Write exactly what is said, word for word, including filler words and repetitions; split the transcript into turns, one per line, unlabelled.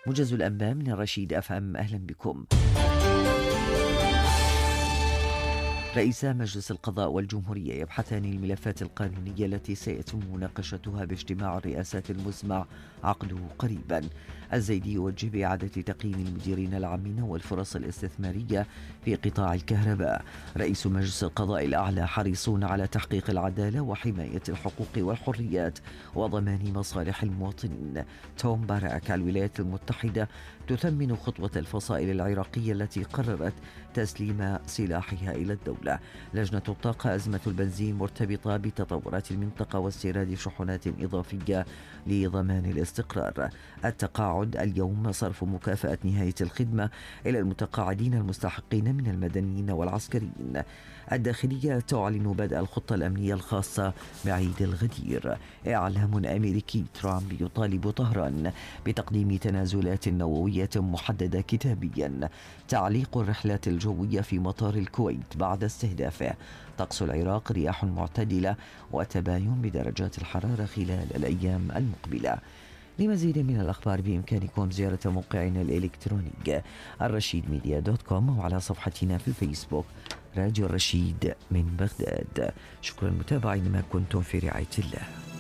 موجز الأنباء من الرشيد أف أم، أهلا بكم. رئيس مجلس القضاء والجمهورية يبحثان الملفات القانونية التي سيتم مناقشتها باجتماع الرئاسات المزمع عقده قريبا. الزيدي يوجه بإعادة تقييم المديرين العامين والفرص الاستثمارية في قطاع الكهرباء. رئيس مجلس القضاء الأعلى حريصون على تحقيق العدالة وحماية الحقوق والحريات وضمان مصالح المواطنين. توم باراك. الولايات المتحدة تثمن خطوة الفصائل العراقية التي قررت تسليم سلاحها إلى الدولة. لجنة الطاقة. أزمة البنزين مرتبطة بتطورات المنطقة واستيراد شحنات إضافية لضمان الاستقرار. التقاعد. اليوم صرف مكافأة نهاية الخدمة إلى المتقاعدين المستحقين من المدنيين والعسكريين. الداخلية تعلن بدء الخطة الأمنية الخاصة بعيد الغدير. إعلام أمريكي. ترامب يطالب طهران بتقديم تنازلات نووية محددة كتابيا. تعليق الرحلات الجوية في مطار الكويت بعد استهدافه. طقس العراق. رياح معتدلة وتباين بدرجات الحرارة خلال الأيام المقبلة. لمزيد من الأخبار بإمكانكم زيارة موقعنا الإلكتروني الرشيد ميديا دوت كوم وعلى صفحتنا في الفيسبوك راديو الرشيد من بغداد. شكرا للمتابعة، إنما كنتم في رعاية الله.